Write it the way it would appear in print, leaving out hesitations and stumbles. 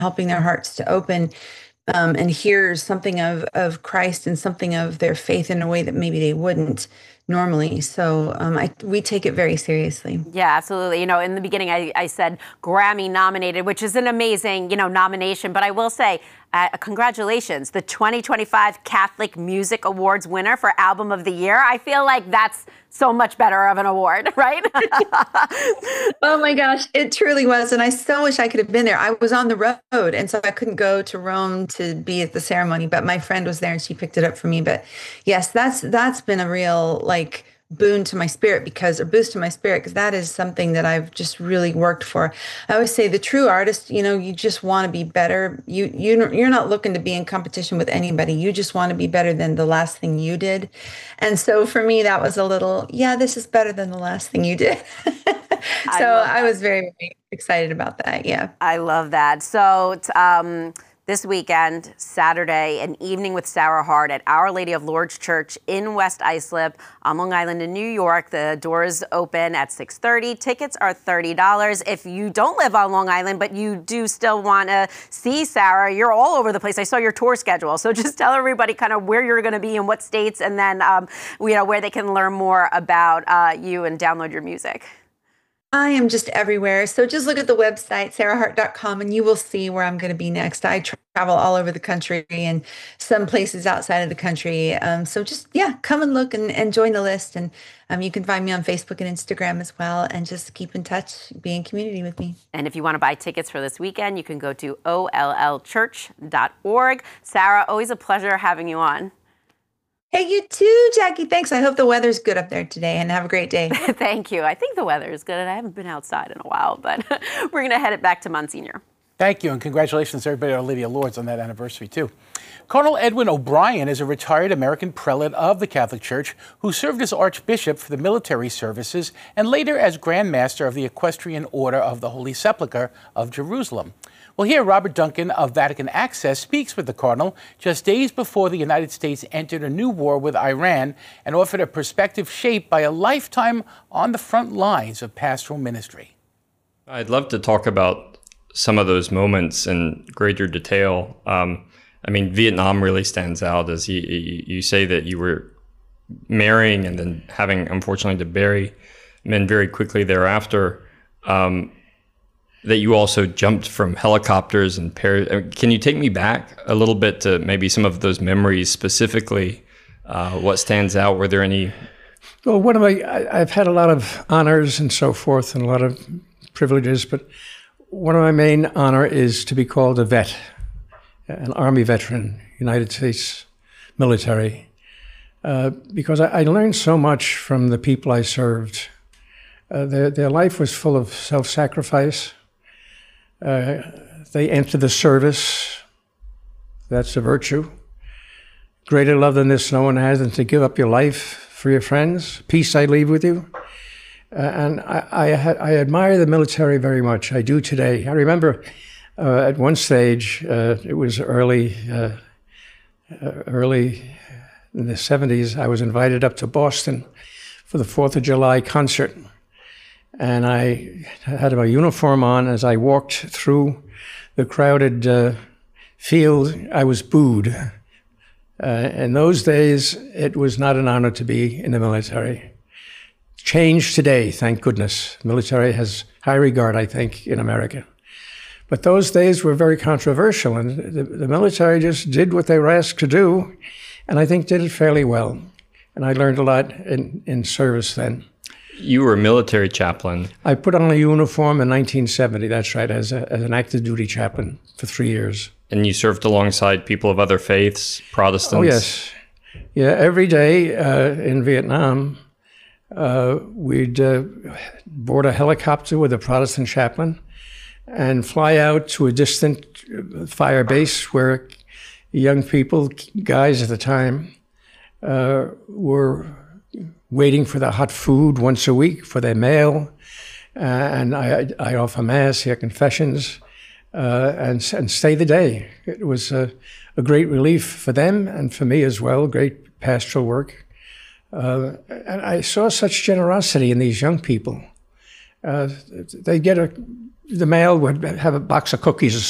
helping their hearts to open and hear something of Christ and something of their faith in a way that maybe they wouldn't normally. So we take it very seriously. Yeah, absolutely. In the beginning, I said Grammy nominated, which is an amazing, nomination. But I will say, congratulations, the 2025 Catholic Music Awards winner for Album of the Year. I feel like that's so much better of an award, right? Oh my gosh, it truly was. And I so wish I could have been there. I was on the road, and so I couldn't go to Rome to be at the ceremony, but my friend was there and she picked it up for me. But yes, that's been a real boost to my spirit because that is something that I've just really worked for. I always say the true artist, you just want to be better. You're not looking to be in competition with anybody. You just want to be better than the last thing you did. And so for me, that was a little, this is better than the last thing you did. So I was very, very excited about that. Yeah. I love that. So, this weekend, Saturday, an evening with Sarah Hart at Our Lady of Lourdes Church in West Islip on Long Island in New York. The doors open at 6:30. Tickets are $30. If you don't live on Long Island, but you do still want to see Sarah, you're all over the place. I saw your tour schedule. So just tell everybody kind of where you're going to be and what states, and then where they can learn more about you and download your music. I am just everywhere. So just look at the website, sarahhart.com, and you will see where I'm going to be next. I travel all over the country and some places outside of the country. So just, come and look and join the list. And you can find me on Facebook and Instagram as well. And just keep in touch, be in community with me. And if you want to buy tickets for this weekend, you can go to ollchurch.org. Sarah, always a pleasure having you on. Hey, you too, Jackie. Thanks. I hope the weather's good up there today, and have a great day. Thank you. I think the weather is good. I haven't been outside in a while, but we're going to head it back to Monsignor. Thank you, and congratulations to everybody at Our Lady of Lourdes on that anniversary, too. Cardinal Edwin O'Brien is a retired American prelate of the Catholic Church who served as Archbishop for the military services and later as Grand Master of the Equestrian Order of the Holy Sepulchre of Jerusalem. Well, here, Robert Duncan of Vatican Access speaks with the Cardinal just days before the United States entered a new war with Iran and offered a perspective shaped by a lifetime on the front lines of pastoral ministry. I'd love to talk about some of those moments in greater detail. Vietnam really stands out as you say that you were marrying and then having, unfortunately, to bury men very quickly thereafter. That you also jumped from helicopters and can you take me back a little bit to maybe some of those memories specifically? What stands out? Were there any? Well, I've had a lot of honors and so forth and a lot of privileges, but one of my main honor is to be called a vet, an Army veteran, United States military, because I learned so much from the people I served. Their life was full of self-sacrifice. They enter the service. That's a virtue. Greater love than this no one has than to give up your life for your friends. Peace I leave with you. And I admire the military very much. I do today. I remember at one stage, it was early in the 70s, I was invited up to Boston for the 4th of July concert. And I had my uniform on. As I walked through the crowded field, I was booed. In those days, it was not an honor to be in the military. Changed today, thank goodness. Military has high regard, I think, in America. But those days were very controversial, and the military just did what they were asked to do, and I think did it fairly well. And I learned a lot in service then. You were a military chaplain. I put on a uniform in 1970, that's right, as an active duty chaplain for 3 years. And you served alongside people of other faiths, Protestants? Oh, yes. Yeah, every day in Vietnam, we'd board a helicopter with a Protestant chaplain and fly out to a distant fire base where young people, guys at the time, were waiting for the hot food once a week for their meal, and I offer mass, hear confessions, and stay the day. It was a great relief for them and for me as well, great pastoral work. And I saw such generosity in these young people. They get the mail would have a box of cookies or